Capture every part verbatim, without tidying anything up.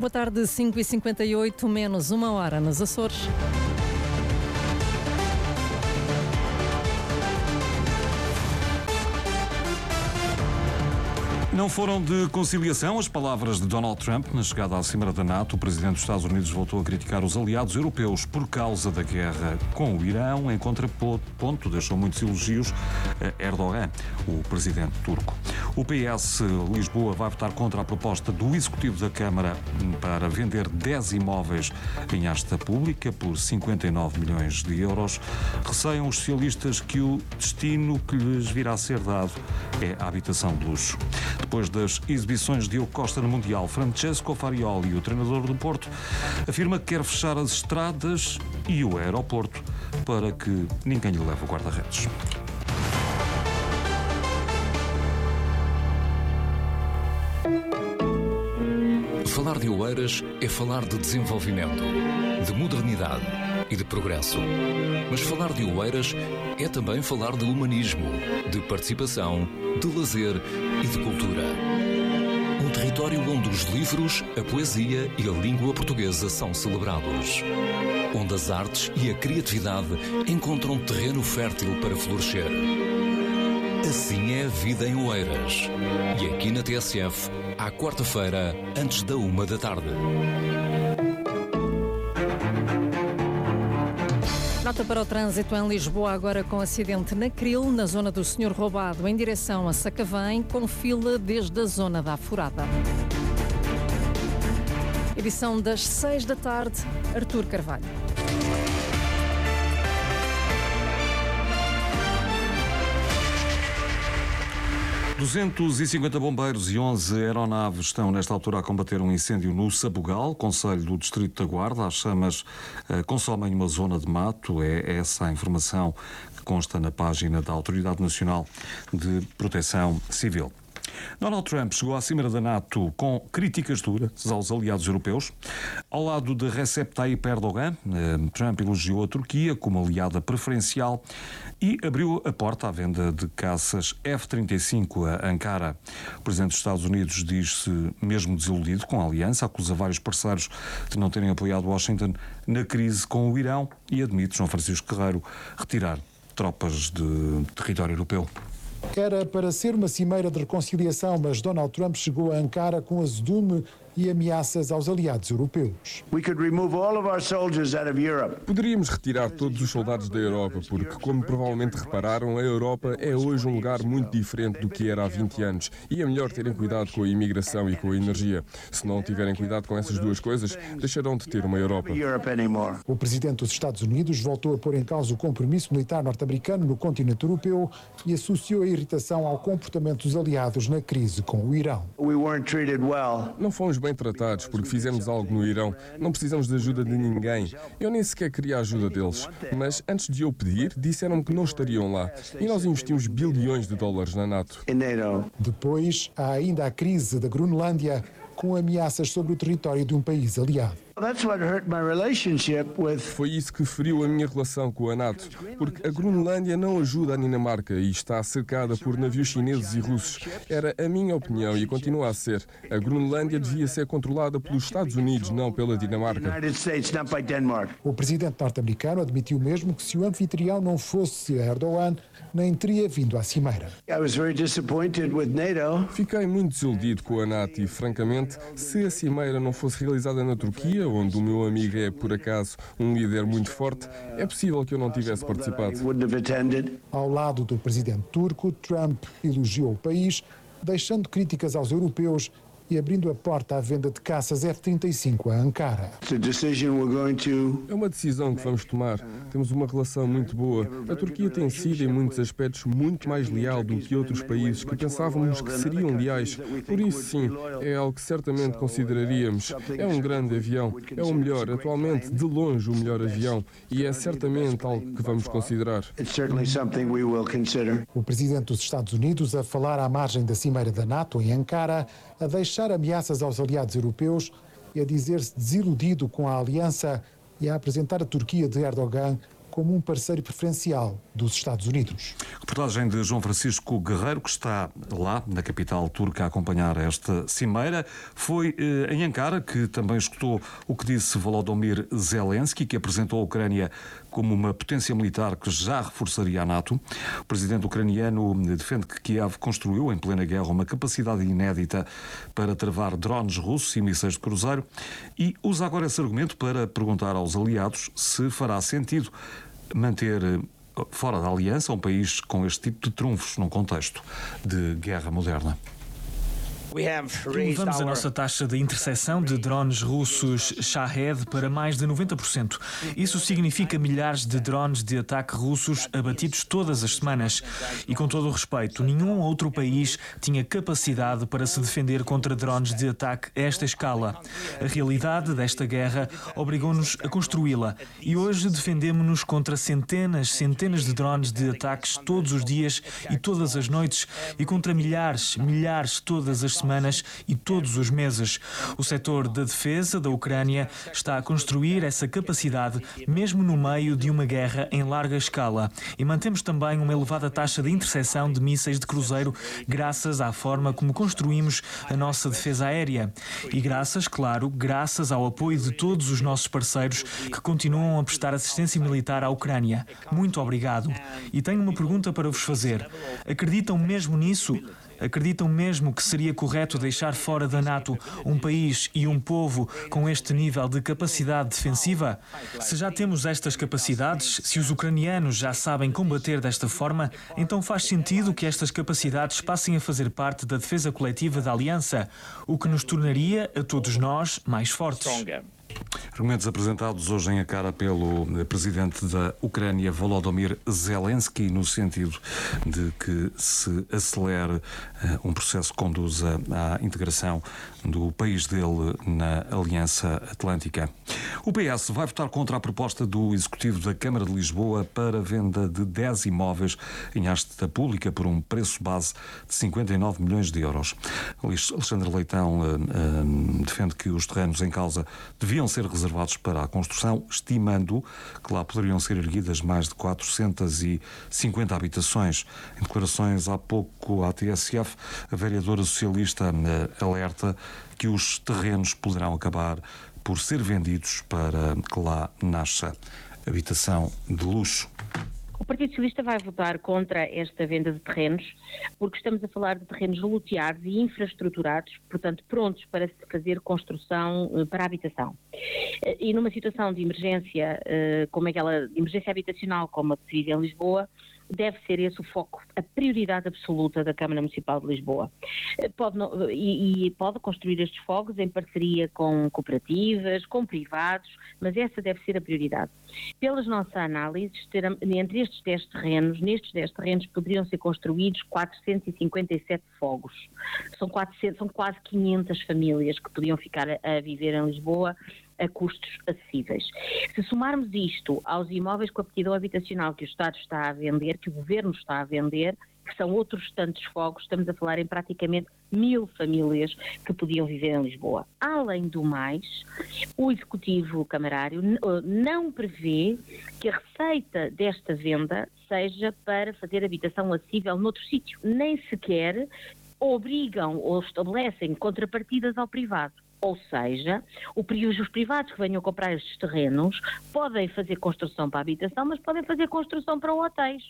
Boa tarde, cinco e cinquenta e oito, menos uma hora nos Açores. Não foram de conciliação as palavras de Donald Trump na chegada à Cimeira da NATO. O presidente dos Estados Unidos voltou a criticar os aliados europeus por causa da guerra com o Irão. Em contraponto, deixou muitos elogios a Erdogan, o presidente turco. O P S Lisboa vai votar contra a proposta do Executivo da Câmara para vender dez imóveis em asta pública por cinquenta e nove milhões de euros. Receiam os socialistas que o destino que lhes virá a ser dado é a habitação de luxo. Depois das exibições de Diogo Costa no Mundial, Francesco Farioli, o treinador do Porto, afirma que quer fechar as estradas e o aeroporto para que ninguém lhe leve o guarda-redes. Falar de Oeiras é falar de desenvolvimento, de modernidade e de progresso. Mas falar de Oeiras é também falar de humanismo, de participação, de lazer e de cultura. Um território onde os livros, a poesia e a língua portuguesa são celebrados. Onde as artes e a criatividade encontram terreno fértil para florescer. Assim é a vida em Oeiras. E aqui na T S F, à quarta-feira, antes da uma da tarde. Nota para o trânsito em Lisboa, agora com acidente na Cril, na zona do Senhor Roubado, em direção a Sacavém, com fila desde a zona da Furada. Edição das seis da tarde, Artur Carvalho. duzentos e cinquenta bombeiros e onze aeronaves estão nesta altura a combater um incêndio no Sabugal, concelho do Distrito da Guarda. As chamas uh, consomem uma zona de mato. É essa a informação que consta na página da Autoridade Nacional de Proteção Civil. Donald Trump chegou à Cimeira da NATO com críticas duras aos aliados europeus. Ao lado de Recep Tayyip Erdogan, Trump elogiou a Turquia como aliada preferencial e abriu a porta à venda de caças F trinta e cinco a Ankara. O presidente dos Estados Unidos diz-se mesmo desiludido com a aliança, acusa vários parceiros de não terem apoiado Washington na crise com o Irão e admite, João Francisco Guerreiro, retirar tropas de território europeu. Era para ser uma cimeira de reconciliação, mas Donald Trump chegou a Ankara com azedume e ameaças aos aliados europeus. Poderíamos retirar todos os soldados da Europa, porque, como provavelmente repararam, a Europa é hoje um lugar muito diferente do que era há vinte anos e é melhor terem cuidado com a imigração e com a energia. Se não tiverem cuidado com essas duas coisas, deixarão de ter uma Europa. O presidente dos Estados Unidos voltou a pôr em causa o compromisso militar norte-americano no continente europeu e associou a irritação ao comportamento dos aliados na crise com o Irão. Não fomos bem tratados porque fizemos algo no Irão. Não precisamos de ajuda de ninguém. Eu nem sequer queria a ajuda deles. Mas antes de eu pedir, disseram-me que não estariam lá. E nós investimos bilhões de dólares na NATO. Depois, há ainda a crise da Groenlândia, com ameaças sobre o território de um país aliado. Foi isso que feriu a minha relação com a NATO, porque a Groenlândia não ajuda a Dinamarca e está cercada por navios chineses e russos. Era a minha opinião e continua a ser. A Groenlândia devia ser controlada pelos Estados Unidos, não pela Dinamarca. O presidente norte-americano admitiu mesmo que se o anfitrião não fosse Erdogan, nem teria vindo à cimeira. Fiquei muito desiludido com a NATO e, francamente, se a cimeira não fosse realizada na Turquia, onde o meu amigo é, por acaso, um líder muito forte, é possível que eu não tivesse participado. Ao lado do presidente turco, Trump elogiou o país, deixando críticas aos europeus e abrindo a porta à venda de caças F trinta e cinco a Ankara. É uma decisão que vamos tomar. Temos uma relação muito boa. A Turquia tem sido, em muitos aspectos, muito mais leal do que outros países que pensávamos que seriam leais. Por isso, sim, é algo que certamente consideraríamos. É um grande avião. É o melhor, atualmente, de longe, o melhor avião. E é certamente algo que vamos considerar. O presidente dos Estados Unidos, a falar à margem da cimeira da NATO em Ankara, a deixar ameaças aos aliados europeus e a dizer-se desiludido com a aliança e a apresentar a Turquia de Erdogan como um parceiro preferencial dos Estados Unidos. Reportagem de João Francisco Guerreiro, que está lá na capital turca a acompanhar esta cimeira. Foi eh, em Ankara que também escutou o que disse Volodymyr Zelensky, que apresentou a Ucrânia como uma potência militar que já reforçaria a NATO. O presidente ucraniano defende que Kiev construiu em plena guerra uma capacidade inédita para travar drones russos e mísseis de cruzeiro e usa agora esse argumento para perguntar aos aliados se fará sentido manter fora da aliança um país com este tipo de trunfos num contexto de guerra moderna. Elevamos a nossa taxa de interseção de drones russos Shahed para mais de noventa por cento. Isso significa milhares de drones de ataque russos abatidos todas as semanas. E com todo o respeito, nenhum outro país tinha capacidade para se defender contra drones de ataque a esta escala. A realidade desta guerra obrigou-nos a construí-la. E hoje defendemos-nos contra centenas, centenas de drones de ataques todos os dias e todas as noites e contra milhares, milhares todas as semanas e todos os meses. O setor da defesa da Ucrânia está a construir essa capacidade mesmo no meio de uma guerra em larga escala. E mantemos também uma elevada taxa de interseção de mísseis de cruzeiro graças à forma como construímos a nossa defesa aérea. E graças, claro, graças ao apoio de todos os nossos parceiros que continuam a prestar assistência militar à Ucrânia. Muito obrigado. E tenho uma pergunta para vos fazer. Acreditam mesmo nisso? Acreditam mesmo que seria correto deixar fora da NATO um país e um povo com este nível de capacidade defensiva? Se já temos estas capacidades, se os ucranianos já sabem combater desta forma, então faz sentido que estas capacidades passem a fazer parte da defesa coletiva da Aliança, o que nos tornaria, a todos nós, mais fortes. Argumentos apresentados hoje em Ankara pelo presidente da Ucrânia, Volodymyr Zelensky, no sentido de que se acelere uh, um processo que conduza à integração do país dele na Aliança Atlântica. O P S vai votar contra a proposta do Executivo da Câmara de Lisboa para a venda de dez imóveis em haste pública por um preço base de cinquenta e nove milhões de euros. Alexandre Leitão uh, uh, defende que os terrenos em causa deviam ser reservados para a construção, estimando que lá poderiam ser erguidas mais de quatrocentas e cinquenta habitações. Em declarações há pouco à T S F, a vereadora socialista uh, alerta que os terrenos poderão acabar por ser vendidos para que lá nasça habitação de luxo. O Partido Socialista vai votar contra esta venda de terrenos, porque estamos a falar de terrenos loteados e infraestruturados, portanto prontos para se fazer construção para a habitação. E numa situação de emergência, como aquela de emergência habitacional como a que se vive em Lisboa, deve ser esse o foco, a prioridade absoluta da Câmara Municipal de Lisboa. Pode, e, e pode construir estes fogos em parceria com cooperativas, com privados, mas essa deve ser a prioridade. Pelas nossas análises, ter, entre estes dez terrenos, nestes dez terrenos poderiam ser construídos quatrocentos e cinquenta e sete fogos. São, quatrocentos, são quase quinhentas famílias que podiam ficar a, a viver em Lisboa a custos acessíveis. Se somarmos isto aos imóveis com aptidão habitacional que o Estado está a vender, que o Governo está a vender, que são outros tantos fogos, estamos a falar em praticamente mil famílias que podiam viver em Lisboa. Além do mais, o Executivo Camarário não prevê que a receita desta venda seja para fazer habitação acessível noutro sítio. Nem sequer obrigam ou estabelecem contrapartidas ao privado. Ou seja, os privados que venham comprar estes terrenos podem fazer construção para a habitação, mas podem fazer construção para hotéis.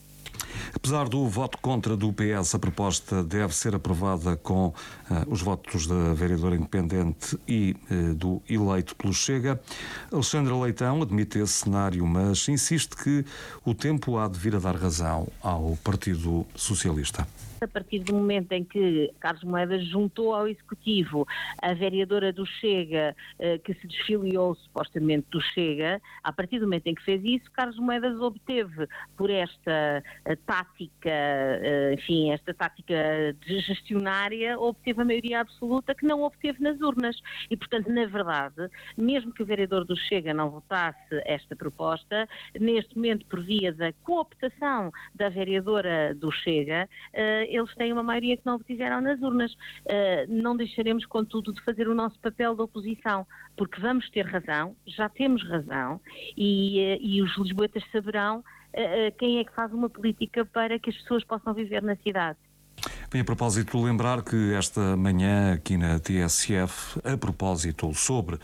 Apesar do voto contra do P S, a proposta deve ser aprovada com uh, os votos da vereadora independente e uh, do eleito pelo Chega. Alexandre Leitão admite esse cenário, mas insiste que o tempo há de vir a dar razão ao Partido Socialista. A partir do momento em que Carlos Moedas juntou ao Executivo a vereadora do Chega, que se desfiliou supostamente do Chega, a partir do momento em que fez isso, Carlos Moedas obteve, por esta tática, enfim, esta tática gestionária, obteve a maioria absoluta que não obteve nas urnas. E, portanto, na verdade, mesmo que o vereador do Chega não votasse esta proposta, neste momento, por via da cooptação da vereadora do Chega, eles têm uma maioria que não o fizeram nas urnas. Não deixaremos, contudo, de fazer o nosso papel de oposição, porque vamos ter razão, já temos razão, e, e os lisboetas saberão quem é que faz uma política para que as pessoas possam viver na cidade. Bem, a propósito, lembrar que esta manhã aqui na T S F, a propósito sobre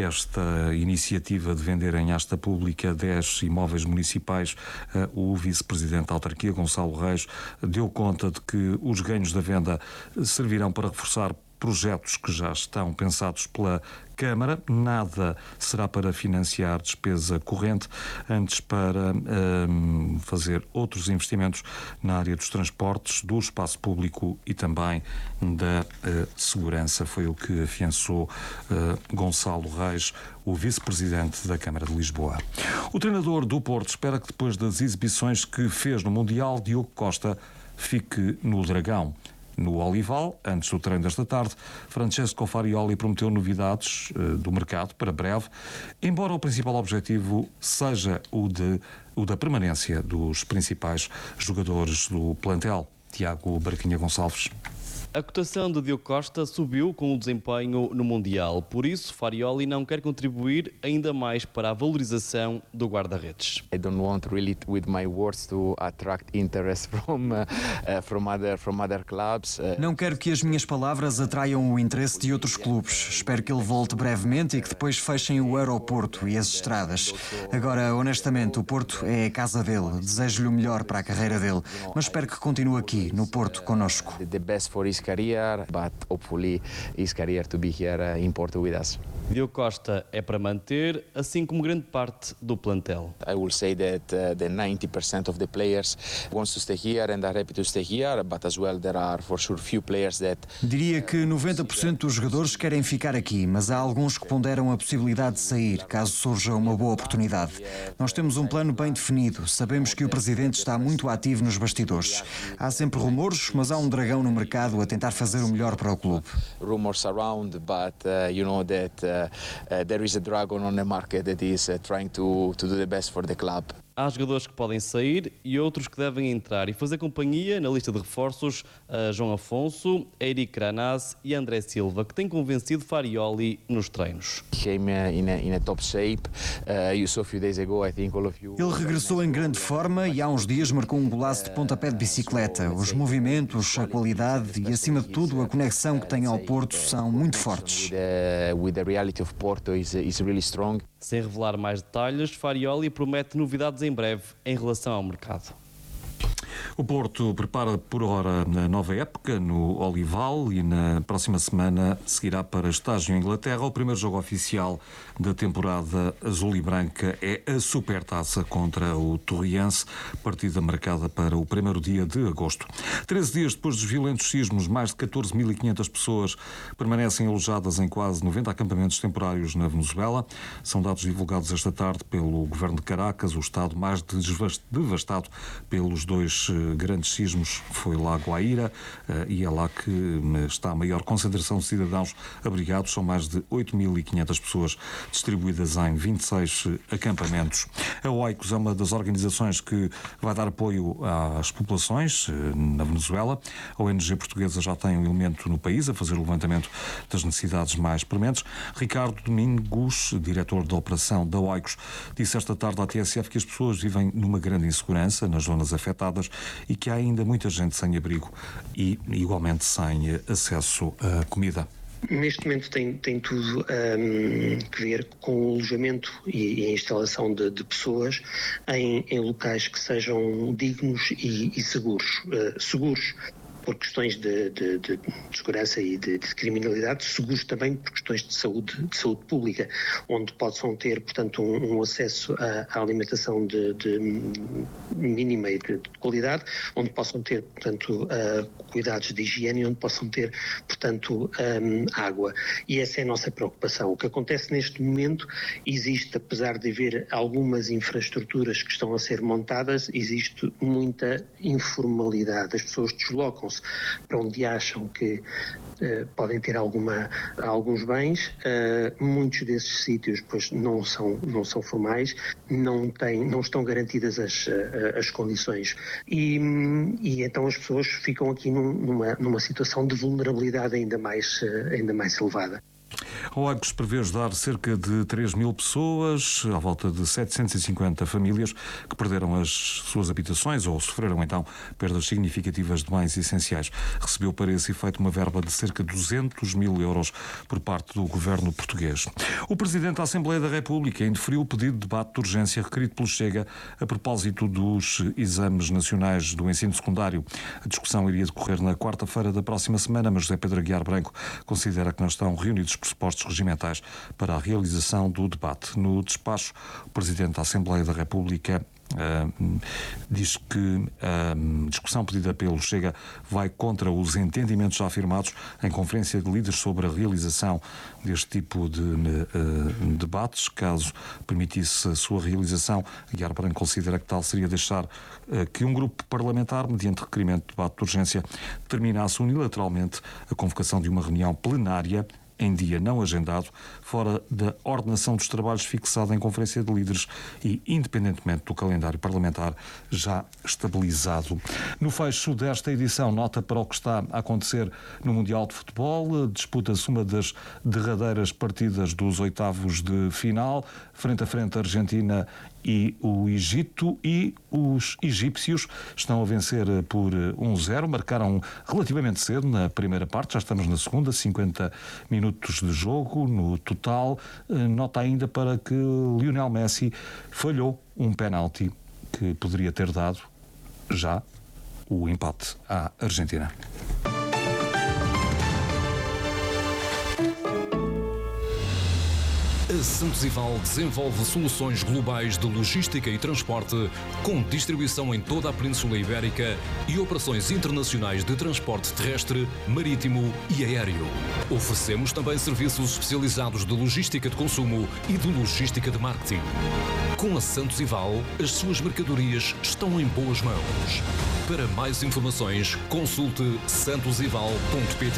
esta iniciativa de vender em asta pública dez imóveis municipais, o vice-presidente da autarquia, Gonçalo Reis, deu conta de que os ganhos da venda servirão para reforçar projetos que já estão pensados pela Câmara. Nada será para financiar despesa corrente, antes para um, fazer outros investimentos na área dos transportes, do espaço público e também da uh, segurança. Foi o que afiançou uh, Gonçalo Reis, o vice-presidente da Câmara de Lisboa. O treinador do Porto espera que depois das exibições que fez no Mundial, Diogo Costa fique no Dragão. No Olival, antes do treino desta tarde, Francesco Farioli prometeu novidades uh, do mercado para breve, embora o principal objetivo seja o, de, o da permanência dos principais jogadores do plantel. Tiago Barquinha Gonçalves. A cotação de Diogo Costa subiu com o desempenho no Mundial, por isso Farioli não quer contribuir ainda mais para a valorização do guarda-redes. I don't want really with my words to attract interest from uh, from other from other clubs. Uh... Não quero que as minhas palavras atraiam o interesse de outros clubes. Espero que ele volte brevemente e que depois fechem o aeroporto e as estradas. Agora, honestamente, o Porto é a casa dele. Desejo-lhe o melhor para a carreira dele, mas espero que continue aqui no Porto connosco. The best for his career, but hopefully his career to be here in Porto with us. Diogo Costa é para manter, assim como grande parte do plantel. I will say that uh, the ninety percent of the players wants to stay here and are happy to stay here, but as well there are for sure few players that Diria que noventa por cento dos jogadores querem ficar aqui, mas há alguns que ponderam a possibilidade de sair, caso surja uma boa oportunidade. Nós temos um plano bem definido, sabemos que o presidente está muito ativo nos bastidores. Há sempre rumores, mas há um dragão no mercado a tentar fazer o melhor para o clube. Rumors around, but uh, you know that uh, uh, there is a dragon on the market that is uh, trying to to do the best for the club. Há jogadores que podem sair e outros que devem entrar e fazer companhia na lista de reforços a João Afonso, Eric Granaz e André Silva, que têm convencido Farioli nos treinos. Ele regressou em grande forma e há uns dias marcou um golaço de pontapé de bicicleta. Os movimentos, a qualidade e, acima de tudo, a conexão que tem ao Porto são muito fortes. Sem revelar mais detalhes, Farioli promete novidades em breve em relação ao mercado. O Porto prepara por hora a nova época no Olival e na próxima semana seguirá para estágio em Inglaterra. O primeiro jogo oficial da temporada azul e branca é a Supertaça contra o Torriense, partida marcada para o primeiro dia de agosto. Treze dias depois dos violentos sismos, mais de catorze mil e quinhentas pessoas permanecem alojadas em quase noventa acampamentos temporários na Venezuela. São dados divulgados esta tarde pelo governo de Caracas. O estado mais devastado pelos dois grandes sismos foi lá Guaíra, e é lá que está a maior concentração de cidadãos abrigados. São mais de oito mil e quinhentas pessoas distribuídas em vinte e seis acampamentos. A OICOS é uma das organizações que vai dar apoio às populações na Venezuela. A O N G portuguesa já tem um elemento no país a fazer o levantamento das necessidades mais prementes. Ricardo Domingos, diretor da operação da OICOS, disse esta tarde à T S F que as pessoas vivem numa grande insegurança nas zonas afetadas e que há ainda muita gente sem abrigo e, igualmente, sem acesso à comida. Neste momento tem, tem tudo um, que ver com o alojamento e, e a instalação de, de pessoas em, em locais que sejam dignos e, e seguros. Uh, seguros por questões de, de, de, de segurança e de, de criminalidade, seguros também por questões de saúde, de saúde pública, onde possam ter, portanto, um, um acesso à, à alimentação de, de mínima e de, de qualidade, onde possam ter, portanto, uh, cuidados de higiene, onde possam ter, portanto, um, água. E essa é a nossa preocupação. O que acontece neste momento, existe, apesar de haver algumas infraestruturas que estão a ser montadas, existe muita informalidade. As pessoas deslocam deslocaram-se para onde acham que uh, podem ter alguma, alguns bens. Uh, muitos desses sítios pois, não, são, não são formais, não, têm, não estão garantidas as, uh, as condições e, e então as pessoas ficam aqui num, numa, numa situação de vulnerabilidade ainda mais, uh, ainda mais elevada. A OAGOS prevê ajudar cerca de três mil pessoas, à volta de setecentas e cinquenta famílias que perderam as suas habitações ou sofreram então perdas significativas de bens essenciais. Recebeu para esse efeito uma verba de cerca de duzentos mil euros por parte do governo português. O Presidente da Assembleia da República indeferiu o pedido de debate de urgência requerido pelo Chega a propósito dos exames nacionais do ensino secundário. A discussão iria decorrer na quarta-feira da próxima semana, mas José Pedro Aguiar Branco considera que não estão reunidos pressupostos regimentais para a realização do debate. No despacho, o Presidente da Assembleia da República uh, diz que a discussão pedida pelo Chega vai contra os entendimentos já afirmados em conferência de líderes sobre a realização deste tipo de uh, debates. Caso permitisse a sua realização, Aguiar Branco considera que tal seria deixar uh, que um grupo parlamentar, mediante requerimento de debate de urgência, determinasse unilateralmente a convocação de uma reunião plenária em dia não agendado, fora da ordenação dos trabalhos fixada em conferência de líderes e independentemente do calendário parlamentar já estabilizado. No fecho desta edição, nota para o que está a acontecer no Mundial de Futebol. Disputa-se uma das derradeiras partidas dos oitavos de final, frente a frente a Argentina e o Egito, e os egípcios estão a vencer por um zero, marcaram relativamente cedo na primeira parte, já estamos na segunda, cinquenta minutos de jogo no total. Nota ainda para que Lionel Messi falhou um penalti que poderia ter dado já o empate à Argentina. A Santos Ival desenvolve soluções globais de logística e transporte, com distribuição em toda a Península Ibérica e operações internacionais de transporte terrestre, marítimo e aéreo. Oferecemos também serviços especializados de logística de consumo e de logística de marketing. Com a Santos Ival, as suas mercadorias estão em boas mãos. Para mais informações, consulte santos ival ponto pt.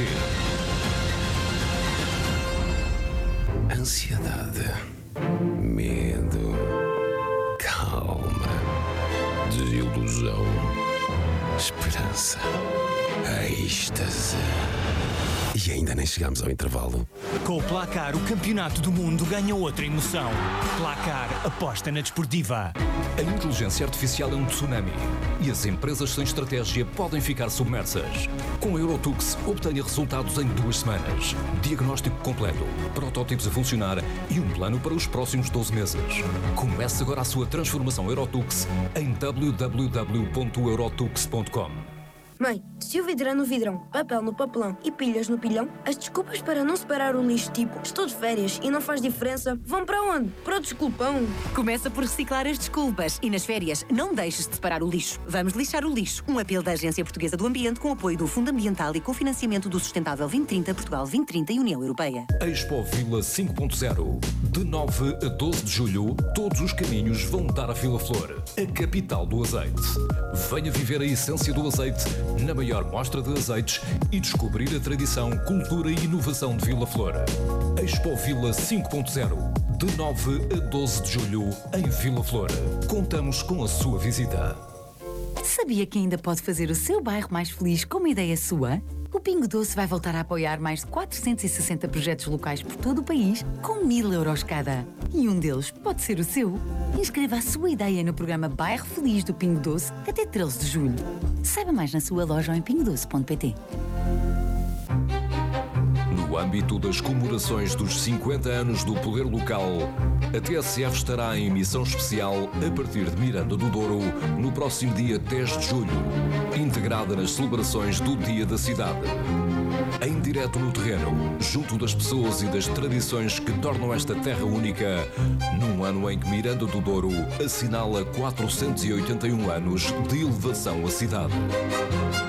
Ansiedade, medo, calma, desilusão, esperança, êxtase. E ainda nem chegamos ao intervalo. Com o Placar, o campeonato do mundo ganha outra emoção. Placar, aposta na desportiva. A inteligência artificial é um tsunami e as empresas sem estratégia podem ficar submersas. Com a Eurotux, obtenha resultados em duas semanas. Diagnóstico completo, protótipos a funcionar e um plano para os próximos doze meses. Comece agora a sua transformação Eurotux em w w w ponto eurotux ponto com. Mãe, se o vidro é no vidrão, papel no papelão e pilhas no pilhão, as desculpas para não separar o lixo, tipo estou de férias e não faz diferença, vão para onde? Para o desculpão. Começa por reciclar as desculpas e nas férias não deixes de separar o lixo. Vamos lixar o lixo. Um apelo da Agência Portuguesa do Ambiente com apoio do Fundo Ambiental e cofinanciamento do Sustentável vinte trinta, Portugal vinte trinta e União Europeia. Expo Vila cinco ponto zero. De nove a doze de julho, todos os caminhos vão dar a Vila Flor, a capital do azeite. Venha viver a essência do azeite na maior mostra de azeites e descobrir a tradição, cultura e inovação de Vila Flor. Expo Vila cinco ponto zero, de nove a doze de julho, em Vila Flor. Contamos com a sua visita. Sabia que ainda pode fazer o seu bairro mais feliz com uma ideia sua? O Pingo Doce vai voltar a apoiar mais de quatrocentos e sessenta projetos locais por todo o país, com mil euros cada. E um deles pode ser o seu. Inscreva a sua ideia no programa Bairro Feliz do Pingo Doce até treze de julho. Saiba mais na sua loja ou em pingo doce ponto pt. No âmbito das comemorações dos cinquenta anos do Poder Local, a T S F estará em emissão especial a partir de Miranda do Douro no próximo dia dez de julho, integrada nas celebrações do Dia da Cidade. Em direto no terreno, junto das pessoas e das tradições que tornam esta terra única, num ano em que Miranda do Douro assinala quatrocentos e oitenta e um anos de elevação à cidade.